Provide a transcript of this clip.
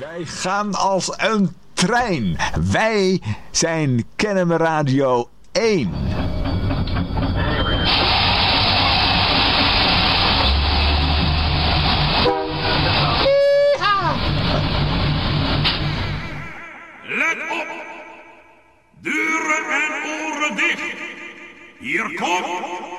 Wij gaan als een trein. Wij zijn Kennemer Radio 1. Let op! Deuren en oren dicht! Hier komt